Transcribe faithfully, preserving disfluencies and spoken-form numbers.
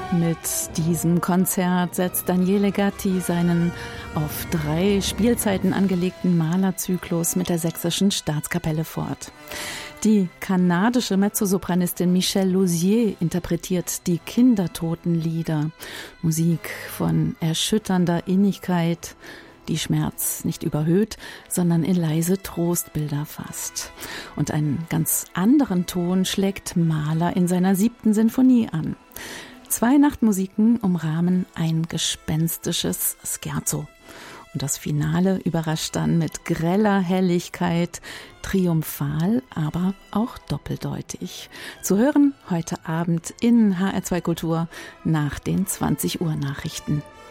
Mit diesem Konzert setzt Daniele Gatti seinen auf drei Spielzeiten angelegten Malerzyklus mit der Sächsischen Staatskapelle fort. Die kanadische Mezzosopranistin Michelle Lausier interpretiert die Kindertotenlieder. Musik von erschütternder Innigkeit, die Schmerz nicht überhöht, sondern in leise Trostbilder fasst. Und einen ganz anderen Ton schlägt Mahler in seiner siebten Sinfonie an. Zwei Nachtmusiken umrahmen ein gespenstisches Scherzo. Und das Finale überrascht dann mit greller Helligkeit, triumphal, aber auch doppeldeutig. Zu hören heute Abend in H R zwei Kultur nach den zwanzig Uhr Nachrichten.